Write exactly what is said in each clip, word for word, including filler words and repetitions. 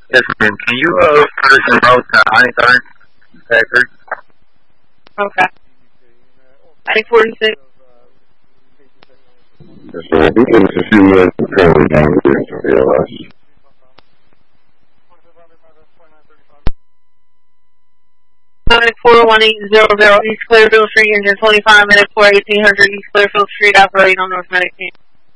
Yes, ma'am. Can you uh put us en route to Einstein Packard? Okay. eight forty-six. Yes, sir. I think there's a few minutes of cover down here to A L S. four one eight zero zero East Clearfield Street, engine twenty-five, minute four eighteen hundred East Clearfield Street, operating on North Medicaid.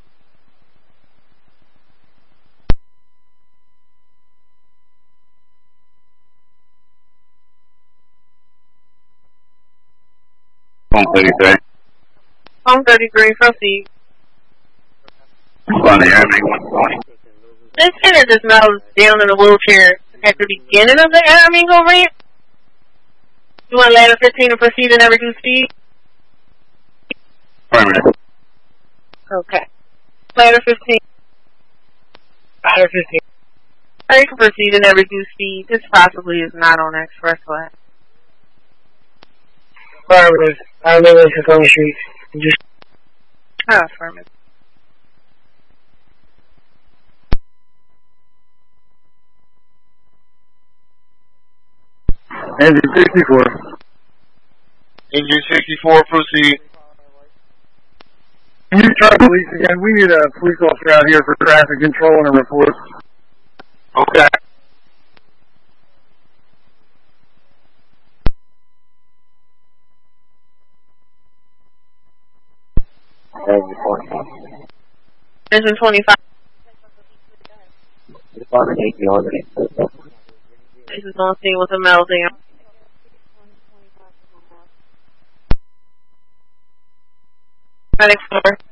Phone thirty-three. Phone thirty-three, proceed. On the Airmain one twenty. This hitter just melts down in a wheelchair at the beginning of the Aramingo ramp. You want ladder fifteen to proceed and reduce speed? Affirmative. Okay. Ladder fifteen. Ladder fifteen. You can proceed and reduce speed. This possibly is not on expressway. Affirmative. I'm in Tacoma Street. Just. Oh, affirmative. Engine sixty-four. Engine sixty-four, proceed. Can you try police again? We need a police officer out here for traffic control and a report. Okay. Engine twenty-five. This is on scene with a meltdown. Medic four.